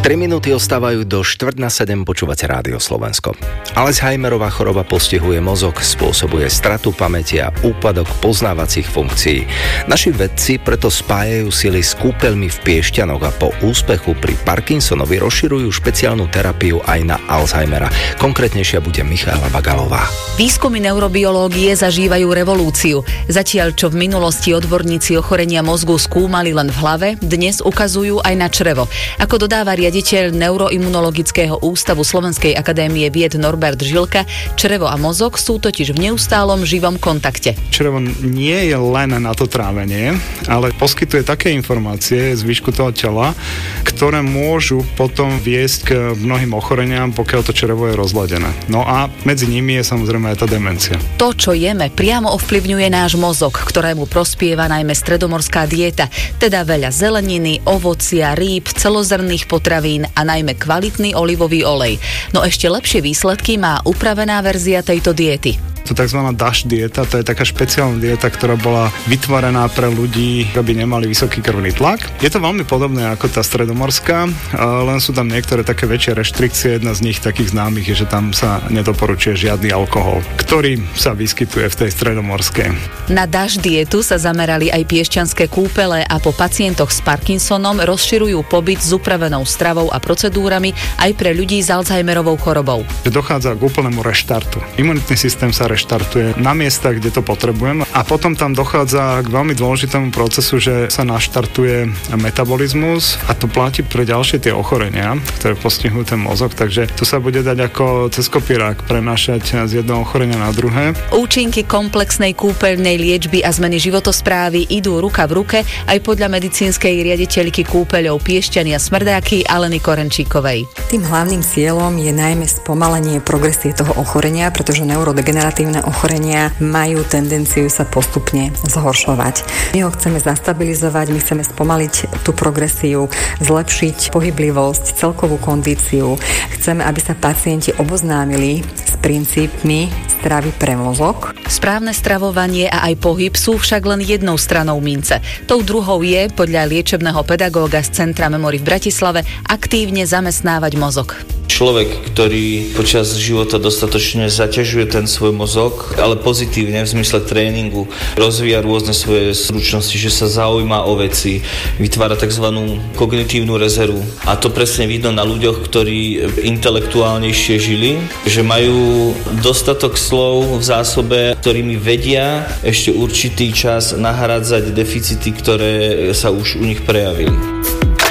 3 minúty ostávajú do 6:45, počúvate Rádio Slovensko. Alzheimerová choroba postihuje mozog, spôsobuje stratu pamäti a úpadok poznávacích funkcií. Naši vedci preto spájajú sily s kúpeľmi v Piešťanoch a po úspechu pri Parkinsonovi rozširujú špeciálnu terapiu aj na Alzheimera. Konkrétnejšia bude Michaela Bagalová. Výskumy neurobiológie zažívajú revolúciu. Zatiaľ, čo v minulosti odborníci ochorenia mozgu skúmali len v hlave, dnes ukazujú aj na črevo. Ako dodáva riaditeľ Neuroimunologického ústavu Slovenskej akadémie vied Norbert Žilka, črevo a mozog sú totiž v neustálom živom kontakte. Črevo nie je len na to trávenie, ale poskytuje také informácie z výšku toho tela, ktoré môžu potom viesť k mnohým ochoreniam, pokiaľ to črevo je rozladené. No a medzi nimi je samozrejme aj tá demencia. To, čo jeme, priamo ovplyvňuje náš mozog, ktorému prospieva najmä stredomorská dieta, teda veľa zeleniny, ovocia, rýb, celozrnných potravín a najmä kvalitný olivový olej. No ešte lepšie výsledky má upravená verzia tejto diety. To tzv. DASH dieta, to je taká špeciálna dieta, ktorá bola vytvorená pre ľudí, aby nemali vysoký krvný tlak. Je to veľmi podobné ako tá stredomorská, len sú tam niektoré také väčšie reštrikcie. Jedna z nich takých známych je, že tam sa nedoporučuje žiadny alkohol, ktorý sa vyskytuje v tej stredomorskej. Na DASH dietu sa zamerali aj piešťanské kúpele a po pacientoch s Parkinsonom rozširujú pobyt s upravenou stravou a procedúrami aj pre ľudí s Alzheimerovou chorobou. Dochádza k úplnému reštartu. Imunitný systém sa reštartuje na miestach, kde to potrebujeme, a potom tam dochádza k veľmi dôležitému procesu, že sa naštartuje metabolizmus, a to platí pre ďalšie tie ochorenia, ktoré postihujú ten mozog, takže to sa bude dať ako cez kopírák prenášať z jedného ochorenia na druhé. Účinky komplexnej kúpeľnej liečby a zmeny životosprávy idú ruka v ruke aj podľa medicínskej riaditeľky kúpeľov Piešťany a Smrdáky Aleny Korenčíkovej. Tým hlavným cieľom je najmä spomalenie progresie toho ochorenia, pretože neurodegeneratívne ochorenia majú tendenciu sa postupne zhoršovať. My ho chceme zastabilizovať, my chceme spomaliť tú progresiu, zlepšiť pohyblivosť, celkovú kondíciu. Chceme, aby sa pacienti oboznámili s princípmi stravy pre mozog. Správne stravovanie a aj pohyb sú však len jednou stranou mince. Tou druhou je, podľa liečebného pedagóga z Centra Memory v Bratislave, aktívne zamestnávať mozog. Človek, ktorý počas života dostatočne zaťažuje ten svoj mozog, ale pozitívne v zmysle tréningu, rozvíja rôzne svoje zručnosti, že sa zaujíma o veci, vytvára tzv. Kognitívnu rezervu. A to presne vidno na ľuďoch, ktorí intelektuálnejšie žili, že majú dostatok slov v zásobe, ktorými vedia ešte určitý čas nahrádzať deficity, ktoré sa už u nich prejavili.